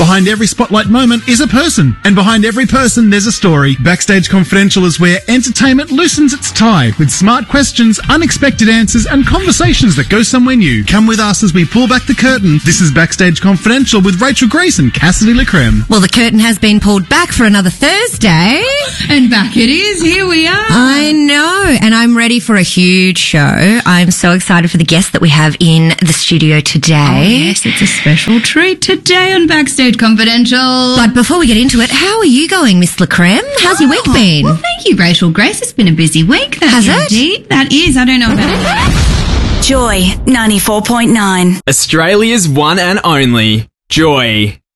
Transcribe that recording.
Behind every spotlight moment is a person, and behind every person there's a story. Backstage Confidential is where entertainment loosens its tie with smart questions, unexpected answers, and conversations that go somewhere new. Come with us as we pull back the curtain. This is Backstage Confidential with Rachel Grace and Cassidy LaCreme. Well, the curtain has been pulled back for another Thursday. And back it is. Here we are. I know. And I'm ready for a huge show. I'm so excited for the guest that we have in the studio today. Oh, yes, it's a special treat today on Backstage Confidential. But before we get into it, how are you going, Miss LaCreme? How's your week been? Well, thank you, Rachel Grace. It's been a busy week. Has it? That is. I don't know about it. Joy 94.9. Australia's one and only Joy.